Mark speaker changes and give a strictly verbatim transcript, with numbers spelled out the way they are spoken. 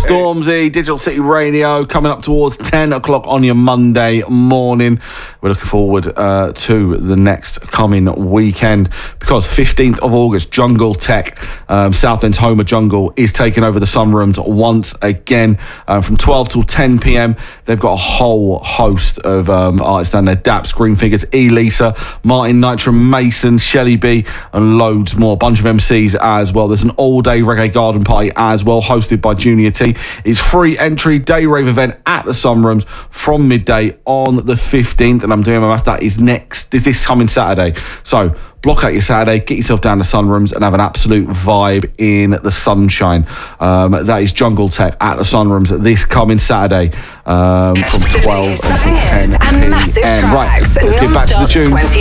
Speaker 1: Stormzy, Digital City Radio, coming up towards ten o'clock on your Monday morning. We're looking forward uh, to the next coming weekend because fifteenth of August, Jungle Tech, um, Southend's home of Jungle, is taking over the Sun Rooms once again uh, from twelve till ten p.m. They've got a whole host of um, artists down there: Daps, Green Figures, Elisa, Martin Nitro, Mason, Shelly B, and loads more. A bunch of M Cs as well. There's an all-day reggae garden party as well, hosted by Junior T. It's free entry, day rave event at the Sun Rooms from midday on the fifteenth, and I'm doing my math, that is next, this, this coming Saturday. So block out your Saturday, get yourself down to Sun Rooms and have an absolute vibe in the sunshine. Um, that is Jungle Tech at the Sun Rooms this coming Saturday um, from twelve until ten p.m. Right, let's get back to the tunes.